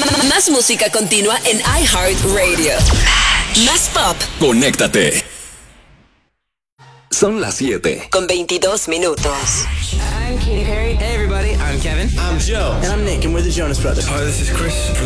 Más música continua en iHeartRadio. Más pop. Conéctate. Son las 7. Con 22 minutos. I'm Katy Perry. Hey everybody, I'm Kevin. I'm Joe. And I'm Nick, and we're the Jonas Brothers. Hi, this is Chris.